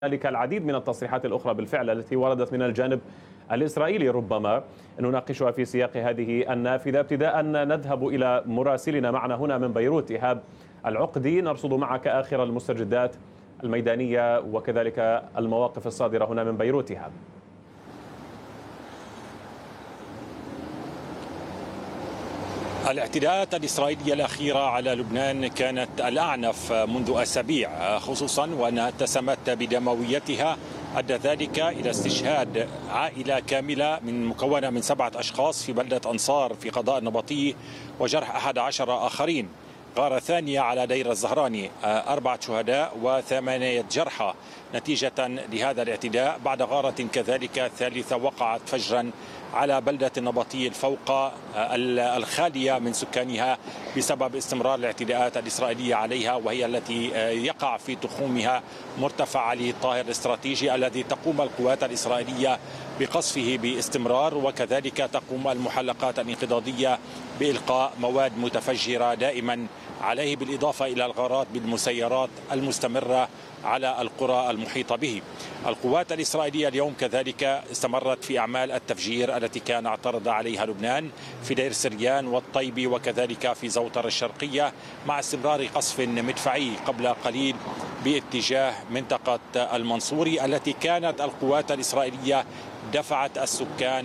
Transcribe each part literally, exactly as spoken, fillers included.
هنالك العديد من التصريحات الأخرى بالفعل التي وردت من الجانب الإسرائيلي ربما نناقشها في سياق هذه النافذة. ابتداء نذهب إلى مراسلنا معنا هنا من بيروت إيهاب العقدي، نرصد معك آخر المستجدات الميدانية وكذلك المواقف الصادرة هنا من بيروت. إيهاب، الاعتداءات الإسرائيلية الأخيرة على لبنان كانت الأعنف منذ أسابيع، خصوصا وأنها اتسمت بدمويتها أدى ذلك إلى استشهاد عائلة كاملة من مكونة من سبعة أشخاص في بلدة أنصار في قضاء النبطي، وجرح أحد عشر آخرين. غارة ثانية على دير الزهراني، أربعة شهداء وثمانية جرحى نتيجة لهذا الاعتداء، بعد غارة كذلك ثالثة وقعت فجرا على بلدة النبطي الفوق الخالية من سكانها بسبب استمرار الاعتداءات الإسرائيلية عليها، وهي التي يقع في تخومها مرتفع علي الطاهر الاستراتيجي الذي تقوم القوات الإسرائيلية بقصفه باستمرار، وكذلك تقوم المحلقات الانقضاضية بإلقاء مواد متفجرة دائما عليه، بالإضافة إلى الغارات بالمسيرات المستمرة على القرى المحيطة به. القوات الإسرائيلية اليوم كذلك استمرت في أعمال التفجير التي كان اعترض عليها لبنان في دير سريان والطيبي وكذلك في زوطر الشرقية، مع استمرار قصف مدفعي قبل قليل باتجاه منطقة المنصوري التي كانت القوات الإسرائيلية دفعت السكان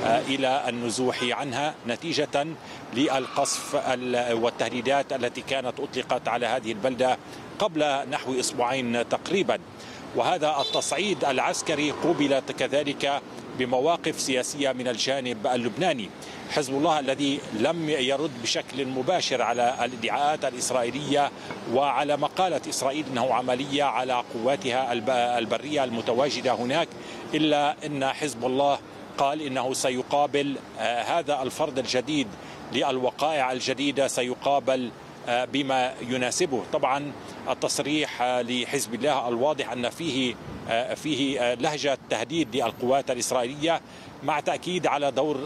إلى النزوح عنها نتيجة للقصف والتهديدات التي كانت أطلقت على هذه البلدة قبل نحو أسبوعين تقريبا. وهذا التصعيد العسكري قوبل كذلك بمواقف سياسية من الجانب اللبناني. حزب الله الذي لم يرد بشكل مباشر على الادعاءات الإسرائيلية وعلى مقالة إسرائيل أنه عملية على قواتها البرية المتواجدة هناك، إلا أن حزب الله قال إنه سيقابل هذا الفرض الجديد للوقائع الجديدة سيقابل بما يناسبه. طبعا التصريح لحزب الله الواضح أن فيه فيه لهجة تهديد للقوات الإسرائيلية، مع تأكيد على دور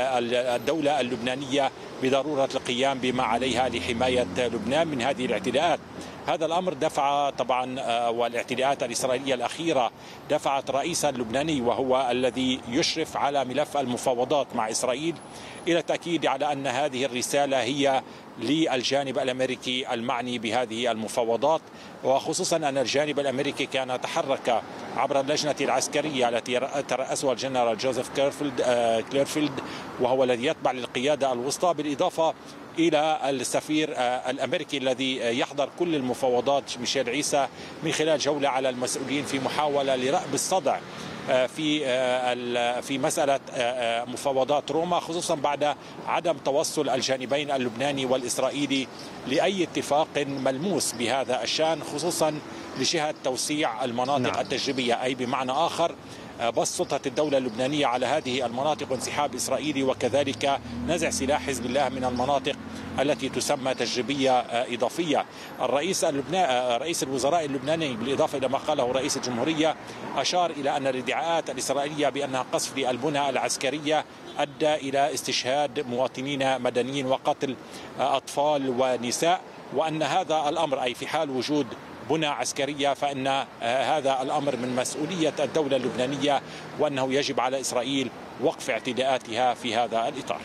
الدولة اللبنانية بضرورة القيام بما عليها لحماية لبنان من هذه الاعتداءات. هذا الأمر دفع طبعا والاعتداءات الإسرائيلية الأخيرة دفعت رئيسا اللبناني وهو الذي يشرف على ملف المفاوضات مع إسرائيل إلى التأكيد على أن هذه الرسالة هي للجانب الأمريكي المعني بهذه المفاوضات، وخصوصا أن الجانب الأمريكي كان تحرك عبر اللجنة العسكرية التي ترأسها الجنرال جوزيف كليرفيلد وهو الذي يتبع للقيادة الوسطى، بالإضافة إلى السفير الأمريكي الذي يحضر كل المفاوضات ميشيل عيسى، من خلال جولة على المسؤولين في محاولة لرأب الصدع في في مسألة مفاوضات روما، خصوصا بعد عدم توصل الجانبين اللبناني والإسرائيلي لأي اتفاق ملموس بهذا الشأن، خصوصا لجهة توسيع المناطق نعم. التجريبية، أي بمعنى آخر بسطت الدولة اللبنانية على هذه المناطق وانسحاب إسرائيلي، وكذلك نزع سلاح حزب الله من المناطق التي تسمى تجريبية إضافية. الرئيس اللبناني رئيس الوزراء اللبناني بالإضافة إلى ما قاله رئيس الجمهورية أشار إلى أن الادعاءات الإسرائيلية بأنها قصف للبنى العسكرية أدى إلى استشهاد مواطنين مدنيين وقتل أطفال ونساء، وأن هذا الأمر أي في حال وجود بنى عسكرية فإن هذا الأمر من مسؤولية الدولة اللبنانية، وأنه يجب على إسرائيل وقف اعتداءاتها في هذا الإطار.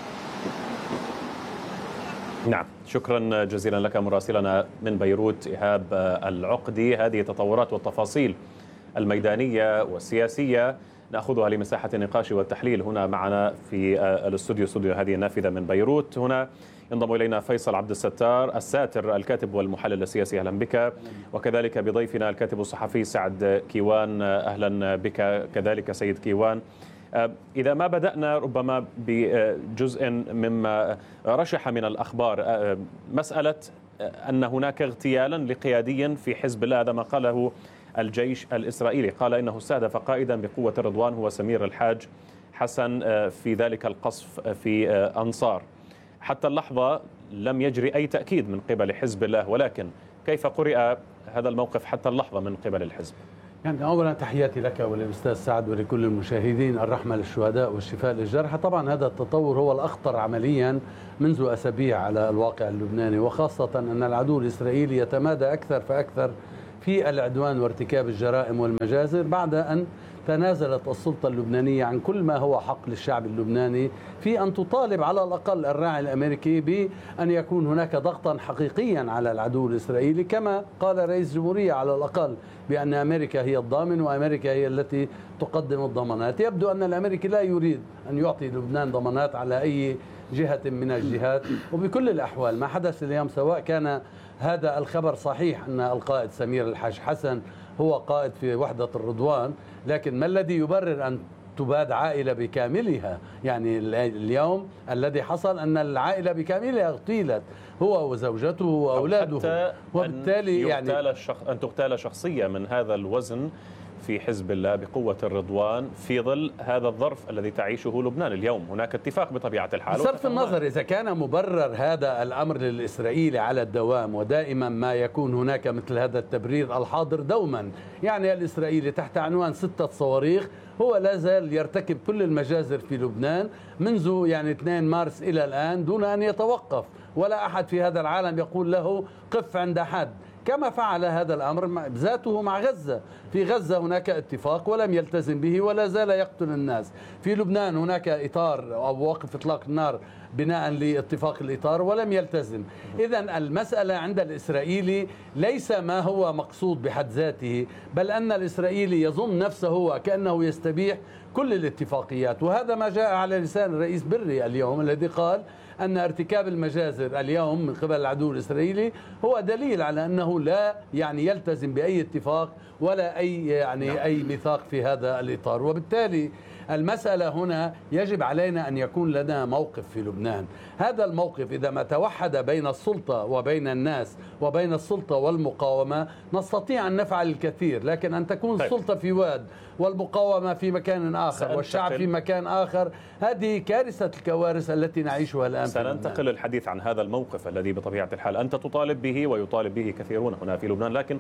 نعم، شكرا جزيلا لك مراسلنا من بيروت إيهاب العقدي. هذه التطورات والتفاصيل الميدانية والسياسية نأخذها لمساحة النقاش والتحليل هنا معنا في الاستوديو، استوديو هذه النافذة من بيروت. هنا ينضم إلينا فيصل عبد الستار الساتر الكاتب والمحلل السياسي، أهلا بك، وكذلك بضيفنا الكاتب الصحفي سعد كيوان، أهلا بك كذلك سيد كيوان. إذا ما بدأنا ربما بجزء مما رشح من الأخبار، مسألة أن هناك اغتيالا لقيادي في حزب الله، هذا ما قاله الجيش الإسرائيلي، قال إنه استهدف قائدا بقوة الرضوان هو سمير الحاج حسن في ذلك القصف في أنصار. حتى اللحظة لم يجري أي تأكيد من قبل حزب الله، ولكن كيف قرئ هذا الموقف حتى اللحظة من قبل الحزب؟ يعني أولا تحياتي لك وللأستاذ سعد ولكل المشاهدين، الرحمة للشهداء والشفاء للجرحى. طبعا هذا التطور هو الأخطر عمليا منذ أسابيع على الواقع اللبناني، وخاصة أن العدو الإسرائيلي يتمادى أكثر فأكثر في العدوان وارتكاب الجرائم والمجازر بعد أن تنازلت السلطة اللبنانية عن كل ما هو حق للشعب اللبناني في أن تطالب على الأقل الراعي الأمريكي بأن يكون هناك ضغطا حقيقيا على العدو الإسرائيلي، كما قال رئيس الجمهورية على الأقل بأن أمريكا هي الضامن وأمريكا هي التي تقدم الضمانات. يبدو أن الأمريكي لا يريد أن يعطي لبنان ضمانات على أي جهة من الجهات. وبكل الأحوال ما حدث اليوم، سواء كان هذا الخبر صحيح أن القائد سمير الحاج حسن هو قائد في وحدة الرضوان، لكن ما الذي يبرر أن تباد عائلة بكاملها؟ يعني اليوم الذي حصل أن العائلة بكاملها اغتيلت، هو وزوجته وأولاده، وبالتالي يعني أن تغتال شخصية من هذا الوزن في حزب الله بقوة الرضوان في ظل هذا الظرف الذي تعيشه لبنان اليوم. هناك اتفاق بطبيعة الحال. بصرف النظر إذا كان مبرر هذا الأمر للإسرائيلي على الدوام، ودائما ما يكون هناك مثل هذا التبرير الحاضر دوما، يعني الإسرائيلي تحت عنوان ستة صواريخ هو لا زال يرتكب كل المجازر في لبنان منذ يعني اثنين مارس إلى الآن دون أن يتوقف، ولا أحد في هذا العالم يقول له قف عند حد، كما فعل هذا الأمر ذاته مع غزة. في غزة هناك اتفاق ولم يلتزم به ولا زال يقتل الناس. في لبنان هناك إطار أو وقف إطلاق النار بناء لاتفاق الإطار ولم يلتزم. إذن المسألة عند الإسرائيلي ليس ما هو مقصود بحد ذاته، بل أن الإسرائيلي يظن نفسه وكأنه يستبيح كل الاتفاقيات. وهذا ما جاء على لسان الرئيس بري اليوم الذي قال أن ارتكاب المجازر اليوم من قبل العدو الإسرائيلي هو دليل على أنه لا يعني يلتزم بأي اتفاق ولا أي يعني أي ميثاق في هذا الإطار. وبالتالي المسألة هنا يجب علينا أن يكون لنا موقف في لبنان. هذا الموقف إذا ما توحد بين السلطة وبين الناس وبين السلطة والمقاومة نستطيع أن نفعل الكثير، لكن أن تكون طيب. السلطة في واد والمقاومة في مكان آخر والشعب في مكان آخر، هذه كارثة الكوارث التي نعيشها الآن. سننتقل للحديث عن هذا الموقف الذي بطبيعة الحال أنت تطالب به ويطالب به كثيرون هنا في لبنان. لكن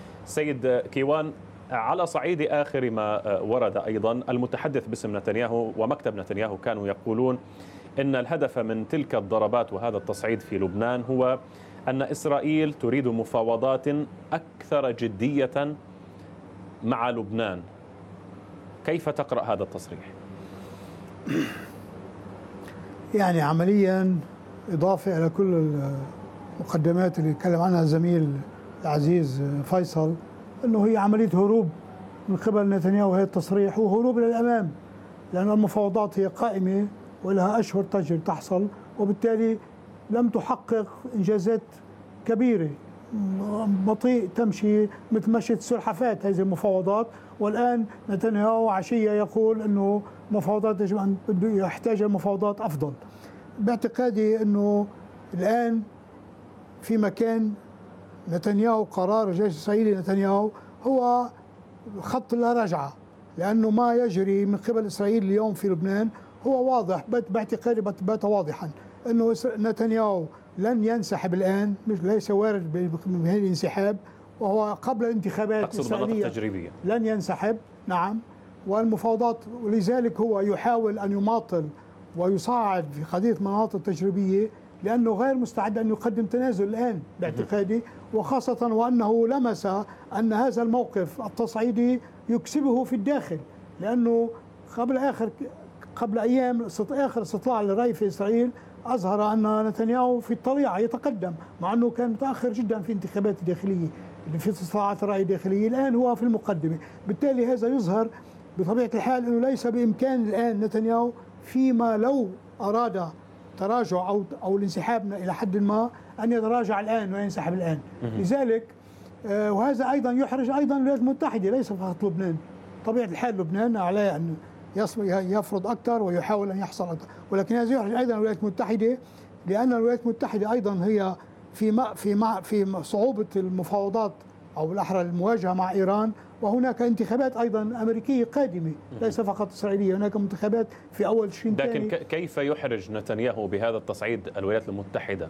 سيد كيوان، على صعيد آخر ما ورد أيضا المتحدث باسم نتنياهو ومكتب نتنياهو كانوا يقولون إن الهدف من تلك الضربات وهذا التصعيد في لبنان هو أن إسرائيل تريد مفاوضات أكثر جدية مع لبنان. كيف تقرأ هذا التصريح؟ يعني عمليا إضافة إلى كل المقدمات اللي يتكلم عنها الزميل العزيز فيصل، أنه هي عملية هروب من قبل نتنياهو، هي التصريح وهروب للأمام، لأن المفاوضات هي قائمة ولها أشهر تجري تحصل، وبالتالي لم تحقق إنجازات كبيرة، بطيء تمشي مثل مشية السلحفاة هذه المفاوضات. والآن نتنياهو عشية يقول أنه مفاوضات يجب أن يحتاج مفاوضات أفضل. باعتقادي أنه الآن في مكان نتنياهو قرار الجيش الإسرائيلي نتنياهو هو خط لا رجعة، لأنه ما يجري من قبل إسرائيل اليوم في لبنان هو واضح. باعتقادي بات واضحا أنه نتنياهو لن ينسحب الآن، مش ليس وارد بهذا الانسحاب، وهو قبل الانتخابات الإسرائيلية التجريبية لن ينسحب. نعم، والمفاوضات، ولذلك هو يحاول أن يماطل ويصعد في قضية مناطق تجريبية، لأنه غير مستعد أن يقدم تنازل الآن باعتقادي، وخاصة وأنه لمس أن هذا الموقف التصعيدي يكسبه في الداخل، لأنه قبل آخر قبل أيام آخر استطلاع للرأي في إسرائيل أظهر أن نتنياهو في الطليعة يتقدم، مع أنه كان متأخر جدا في انتخابات الداخلية في استطلاعات الرأي الداخلية، الآن هو في المقدمة. بالتالي هذا يظهر بطبيعة الحال أنه ليس بإمكان الآن نتنياهو فيما لو أراد تراجع أو أو الانسحاب إلى حد ما أن يتراجع الآن وينسحب الآن. لذلك آه وهذا أيضا يحرج أيضا الولايات المتحدة، ليس فقط لبنان. طبيعة الحال لبنان عليه أن يفرض أكثر ويحاول أن يحصل أكثر، ولكن هذا يحرج أيضا الولايات المتحدة، لأن الولايات المتحدة أيضا هي في ما في ما في صعوبة المفاوضات أو بالأحرى المواجهة مع إيران، وهناك انتخابات أيضا أمريكية قادمة ليس فقط إسرائيلية، هناك انتخابات في أول تشرين ثاني. لكن كيف يحرج نتنياهو بهذا التصعيد الولايات المتحدة؟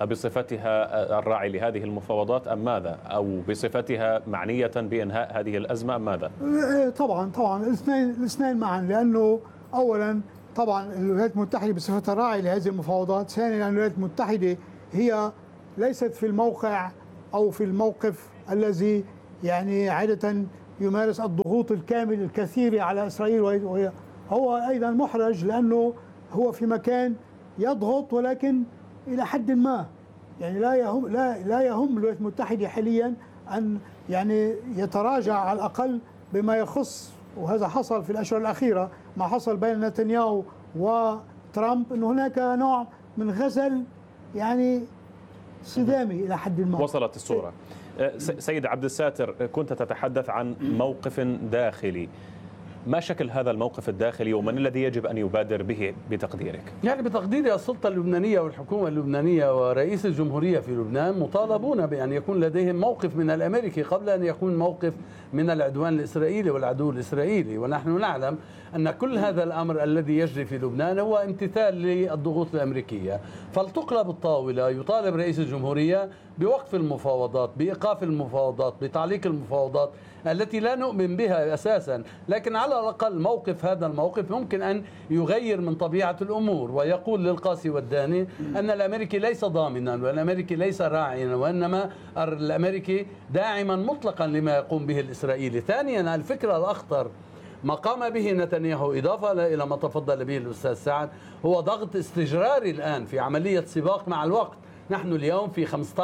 بصفتها الراعي لهذه المفاوضات أم ماذا؟ أو بصفتها معنية بإنهاء هذه الأزمة أم ماذا؟ طبعا طبعا الاثنين الاثنين معا، لأنه أولا طبعا الولايات المتحدة بصفتها راعي لهذه المفاوضات، ثانيا الولايات المتحدة هي ليست في الموقع أو في الموقف الذي يعني عادة يمارس الضغوط الكامل الكثيرة على إسرائيل، وهو أيضا محرج لأنه هو في مكان يضغط ولكن إلى حد ما، يعني لا يهم لا لا يهم الولايات المتحدة حاليا أن يعني يتراجع على الأقل بما يخص، وهذا حصل في الأشهر الأخيرة ما حصل بين نتنياهو وترامب، أنه هناك نوع من غزل يعني صدامي إلى حد ما. وصلت الصورة. سيد عبد الساتر، كنت تتحدث عن موقف داخلي، ما شكل هذا الموقف الداخلي ومن الذي يجب أن يبادر به بتقديرك؟ يعني بتقديري السلطة اللبنانية والحكومة اللبنانية ورئيس الجمهورية في لبنان مطالبون بأن يكون لديهم موقف من الأمريكي قبل أن يكون موقف من العدوان الإسرائيلي والعدو الإسرائيلي. ونحن نعلم أن كل هذا الأمر الذي يجري في لبنان هو امتثال للضغوط الأمريكية، فلتقلب الطاولة. يطالب رئيس الجمهورية بوقف المفاوضات، بإيقاف المفاوضات، بتعليق المفاوضات التي لا نؤمن بها أساسا، لكن على الأقل موقف هذا الموقف ممكن أن يغير من طبيعة الأمور ويقول للقاسي والداني أن الأمريكي ليس ضامنا والأمريكي ليس راعيا، وإنما الأمريكي داعما مطلقا لما يقوم به الإسرائيلي. ثانيا، الفكرة الأخطر ما قام به نتنياهو إضافة إلى ما تفضل به الأستاذ سعد هو ضغط استجراري الآن في عملية سباق مع الوقت. نحن اليوم في خمسة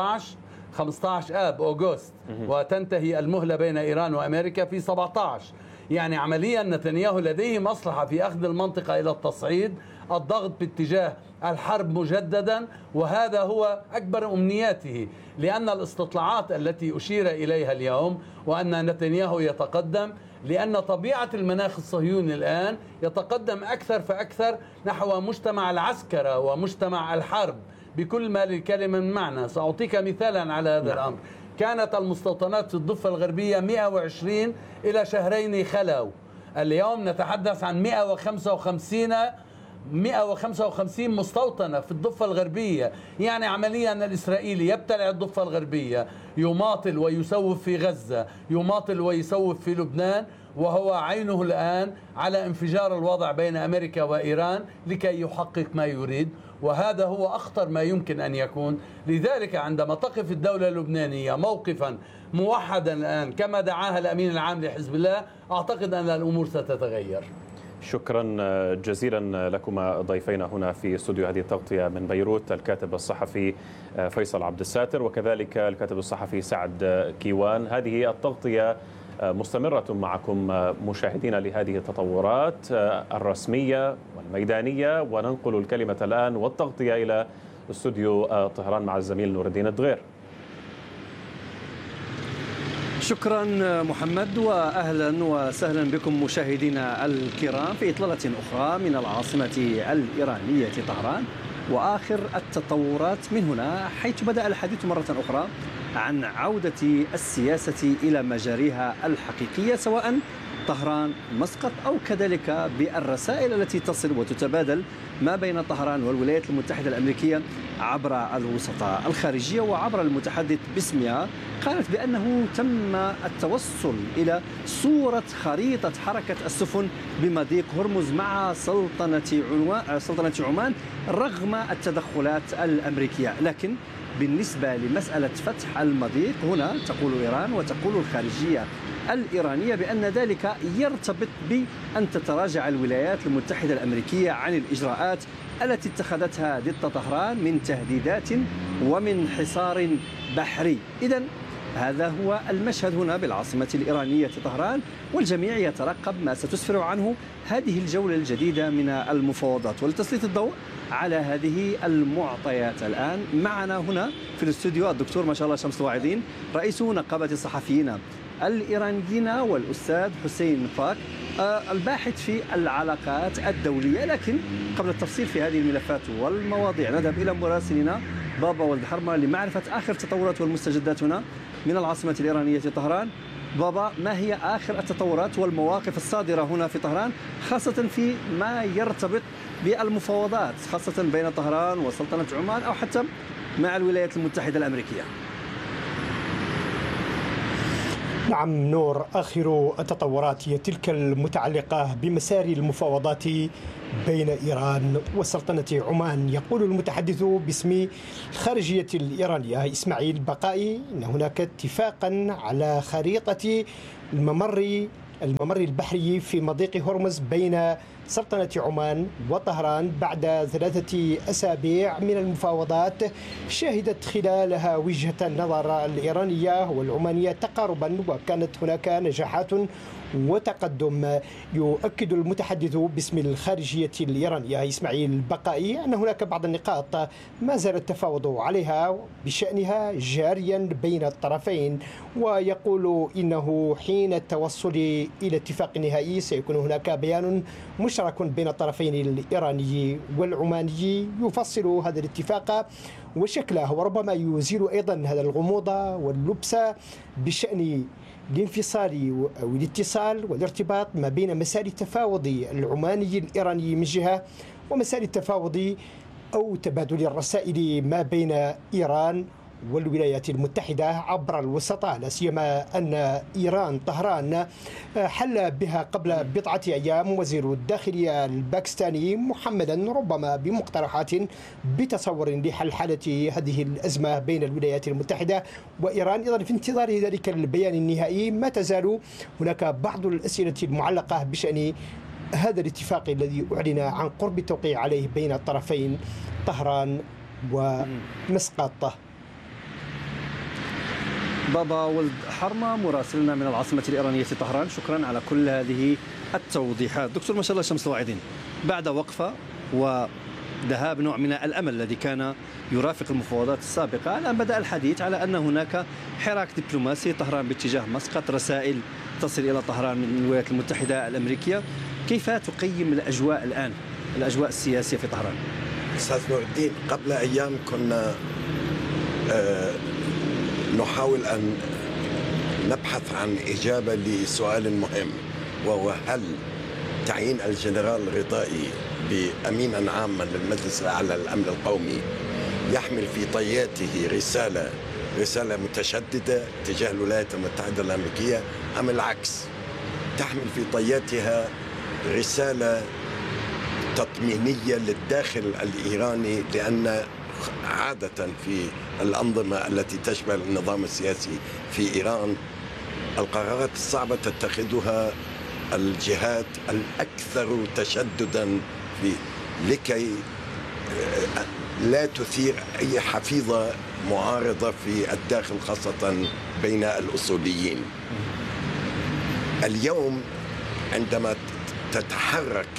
عشر آب أغسطس وتنتهي المهلة بين إيران وأمريكا في سبعة عشر. يعني عمليا نتنياهو لديه مصلحة في أخذ المنطقة إلى التصعيد، الضغط باتجاه الحرب مجددا، وهذا هو أكبر أمنياته، لأن الاستطلاعات التي أشير إليها اليوم وأن نتنياهو يتقدم، لأن طبيعة المناخ الصهيوني الآن يتقدم أكثر فأكثر نحو مجتمع العسكرة ومجتمع الحرب بكل ما للكلمة من معنى. سأعطيك مثالا على هذا الأمر. كانت المستوطنات في الضفة الغربية مئة وعشرين إلى شهرين خلوا، اليوم نتحدث عن مئة وخمسة وخمسين مئة وخمسة وخمسين مستوطنة في الضفة الغربية. يعني عمليا الإسرائيلي يبتلع الضفة الغربية، يماطل ويسوف في غزة، يماطل ويسوف في لبنان، وهو عينه الآن على انفجار الوضع بين أمريكا وإيران لكي يحقق ما يريد، وهذا هو أخطر ما يمكن أن يكون. لذلك عندما تقف الدولة اللبنانية موقفا موحدا الآن كما دعاها الأمين العام لحزب الله، أعتقد أن الأمور ستتغير. شكرا جزيلا لكما ضيفينا هنا في استوديو هذه التغطية من بيروت، الكاتب الصحفي فيصل عبد الساتر وكذلك الكاتب الصحفي سعد كيوان. هذه التغطية مستمرة معكم مشاهدينا لهذه التطورات الرسمية والميدانية، وننقل الكلمة الآن والتغطية إلى استوديو طهران مع الزميل نور الدين الدغير. شكرا محمد، وأهلا وسهلا بكم مشاهدينا الكرام في إطلالة أخرى من العاصمة الإيرانية طهران، وآخر التطورات من هنا، حيث بدأ الحديث مرة أخرى عن عودة السياسة إلى مجاريها الحقيقية، سواء طهران مسقط أو كذلك بالرسائل التي تصل وتتبادل ما بين طهران والولايات المتحدة الأمريكية عبر الوسطاء الخارجية وعبر المتحدث باسمها. قالت بأنه تم التوصل إلى صورة خريطة حركة السفن بمضيق هرمز مع سلطنة عنوان سلطنة عمان رغم التدخلات الأمريكية. لكن بالنسبة لمسألة فتح المضيق هنا تقول إيران وتقول الخارجية الإيرانية بأن ذلك يرتبط بأن تتراجع الولايات المتحدة الأمريكية عن الإجراءات التي اتخذتها ضد طهران من تهديدات ومن حصار بحري. إذن هذا هو المشهد هنا بالعاصمة الإيرانية طهران، والجميع يترقب ما ستسفر عنه هذه الجولة الجديدة من المفاوضات. ولتسليط الضوء على هذه المعطيات الآن معنا هنا في الاستوديو الدكتور ما شاء الله شمس الواعظين رئيس نقابة الصحفيين الإيرانيين، والأستاذ حسين فاك الباحث في العلاقات الدولية. لكن قبل التفصيل في هذه الملفات والمواضيع نذهب إلى مراسلنا بابا ولد حرمة لمعرفة آخر التطورات والمستجدات هنا من العاصمة الإيرانية طهران. بابا، ما هي آخر التطورات والمواقف الصادرة هنا في طهران، خاصة في ما يرتبط بالمفاوضات خاصة بين طهران وسلطنة عمان أو حتى مع الولايات المتحدة الأمريكية؟ نعم نور، آخر التطورات هي تلك المتعلقة بمسار المفاوضات بين إيران وسلطنة عمان. يقول المتحدث باسم الخارجية الإيرانية إسماعيل بقائي أن هناك اتفاقا على خريطة الممر الممر البحري في مضيق هرمز بين سلطنة عمان وطهران بعد ثلاثة أسابيع من المفاوضات شهدت خلالها وجهة النظر الإيرانية والعمانية تقاربا، وكانت هناك نجاحات وتقدم. يؤكد المتحدث باسم الخارجية الإيرانية إسماعيل بقائي أن هناك بعض النقاط ما زال التفاوض عليها بشأنها جاريا بين الطرفين، ويقول إنه حين التوصل إلى اتفاق نهائي سيكون هناك بيان مشترك بين الطرفين الإيراني والعماني يفصل هذا الاتفاق وشكله، وربما يزيل أيضا هذا الغموض واللبس بشأن الانفصال أو الاتصال والارتباط ما بين مسار التفاوض العماني الإيراني من جهة ومسار التفاوض أو تبادل الرسائل ما بين إيران والولايات المتحدة عبر الوسطاء، لا سيما أن إيران طهران حل بها قبل بضعة أيام وزير الداخلية الباكستاني محمدا ربما بمقترحات بتصور لحل حالة هذه الأزمة بين الولايات المتحدة وإيران. إذن في انتظار ذلك البيان النهائي ما تزال هناك بعض الأسئلة المعلقة بشأن هذا الاتفاق الذي أعلن عن قرب التوقيع عليه بين الطرفين طهران ومسقط. بابا ولد حرمة مراسلنا من العاصمة الإيرانية طهران، شكرا على كل هذه التوضيحات. دكتور ما شاء الله شمس الواعدين، بعد وقفة وذهاب نوع من الأمل الذي كان يرافق المفاوضات السابقة، الآن بدأ الحديث على أن هناك حراك دبلوماسي، طهران باتجاه مسقط، رسائل تصل إلى طهران من الولايات المتحدة الأمريكية. كيف تقيم الأجواء الآن، الأجواء السياسية في طهران؟ أستاذ نور الدين، قبل أيام كنا آه نحاول أن نبحث عن إجابة لسؤال مهم، وهو هل تعيين الجنرال رضائي بأمينا عاما للمجلس الأعلى للأمن القومي يحمل في طياته رسالة رسالة متشددة تجاه الولايات المتحدة الأمريكية، أم العكس تحمل في طياتها رسالة تطمينية للداخل الإيراني؟ لأن عادة في الأنظمة التي تشمل النظام السياسي في إيران القرارات الصعبة تتخذها الجهات الأكثر تشددا في لكي لا تثير أي حفيظة معارضة في الداخل، خاصة بين الأصوليين. اليوم عندما تتحرك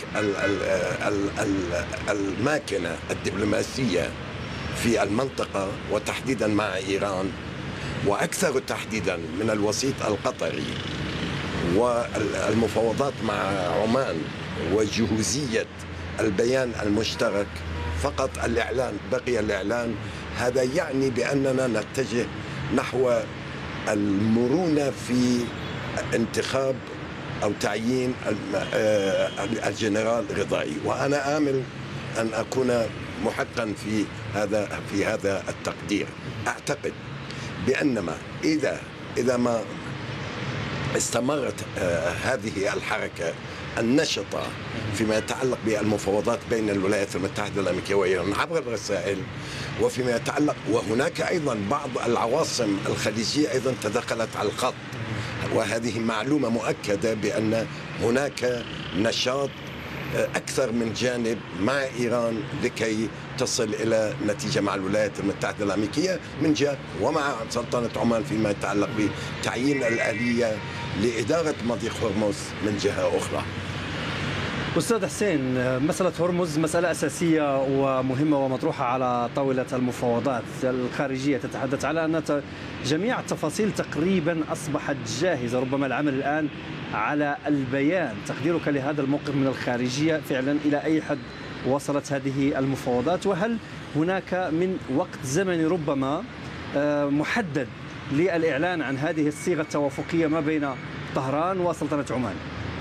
الماكنة الدبلوماسية في المنطقة وتحديدا مع إيران، وأكثر تحديدا من الوسيط القطري والمفاوضات مع عمان وجهوزية البيان المشترك، فقط الإعلان بقي الإعلان. هذا يعني بأننا نتجه نحو المرونة في انتخاب أو تعيين الجنرال رضائي، وأنا آمل أن أكون محقا في هذا في هذا التقدير. أعتقد بأنما إذا إذا ما استمرت هذه الحركة النشطة فيما يتعلق بالمفاوضات بين الولايات المتحدة الأمريكية وإيران عبر الرسائل، وفيما يتعلق وهناك أيضا بعض العواصم الخليجية أيضا تدخلت على الخط، وهذه معلومة مؤكدة بأن هناك نشاط أكثر من جانب مع إيران لكي تصل إلى نتيجة مع الولايات المتحدة الأمريكية من جهة، ومع سلطنة عمان فيما يتعلق بتعيين الآلية لإدارة مضيق هرمز من جهة أخرى. أستاذ حسين، مسألة هرمز مسألة أساسية ومهمة ومطروحة على طاولة المفاوضات. الخارجية تتحدث على أن جميع التفاصيل تقريبا أصبحت جاهزة، ربما العمل الآن على البيان. تقديرك لهذا الموقف من الخارجية فعلا إلى أي حد وصلت هذه المفاوضات، وهل هناك من وقت زمني ربما محدد للإعلان عن هذه الصيغة التوافقية ما بين طهران وسلطنة عمان؟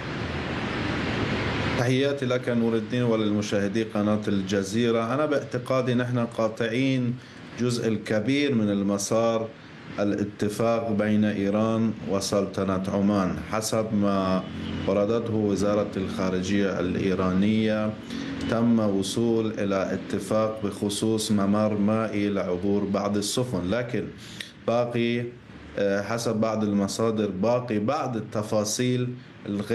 تحياتي لك نور الدين وللمشاهدي قناة الجزيرة. أنا باعتقادي نحن قاطعين جزء الكبير من المسار الاتفاق بين إيران وسلطنة عمان. حسب ما وردته وزارة الخارجية الإيرانية تم وصول إلى اتفاق بخصوص ممر مائي لعبور بعض السفن، لكن باقي حسب بعض المصادر باقي بعض التفاصيل الغير